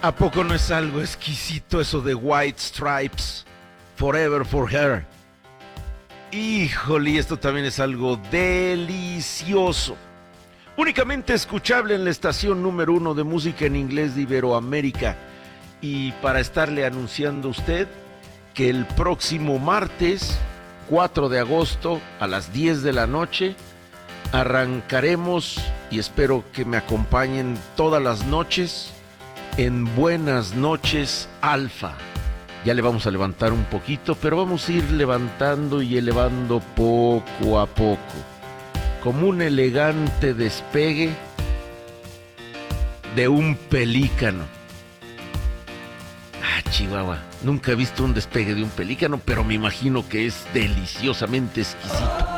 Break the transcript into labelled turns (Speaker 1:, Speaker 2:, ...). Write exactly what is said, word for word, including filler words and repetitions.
Speaker 1: ¿A poco no es algo exquisito eso de White Stripes? Forever for Her. Híjole, esto también es algo delicioso. Únicamente escuchable en la estación número uno de música en inglés de Iberoamérica. Y para estarle anunciando a usted que el próximo martes, cuatro de agosto, a las diez de la noche, arrancaremos, y espero que me acompañen todas las noches, en Buenas Noches Alfa. Ya le vamos a levantar un poquito, pero vamos a ir levantando y elevando poco a poco, como un elegante despegue de un pelícano. Ah, Chihuahua, nunca he visto un despegue de un pelícano, pero me imagino que es deliciosamente exquisito.